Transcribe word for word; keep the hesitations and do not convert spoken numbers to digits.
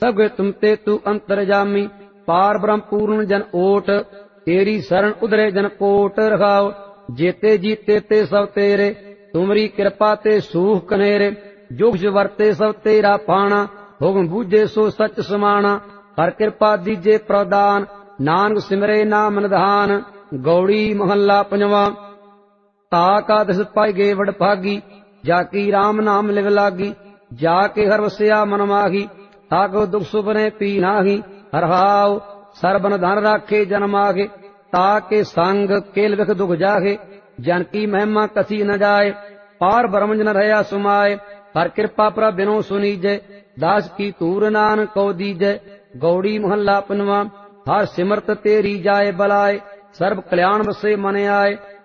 सगुए तुम ते तू अंतरजामी। पार ब्रह्म पूर्ण जन ओट, तेरी शरण उधरे जन कोट रखाओ। जेते जीते ते सब तेरे, तुमरी कृपा ते सूख कनेरे। जो कुछ वरते सब तेरा पाना, हुक्म बूझे सो सच समाना। हर कृपा दीजे प्रदान, नानक सिमरे नाम निधान। गौड़ी महला पंजवा। ताका दस पाई गे वड भागी, जाकी राम नाम लिव लागी। जाके हर वसिया मन माही, ताको दुख सुपने पी नाही। हर हाव सरबन धन राखे जन मागे, ताके संग केल विख दुख जाहे। जन की महिमा कसी न जाए, पार ब्रह्म जन रहया सुमाए। हर कृपा प्रभ बिनो सुनीजय, दास की तूर नान को दीजय। गौड़ी महला पंजवा। हर सिमरत तेरी जाए बलाए, सर्व कल्याण बसे मन आए।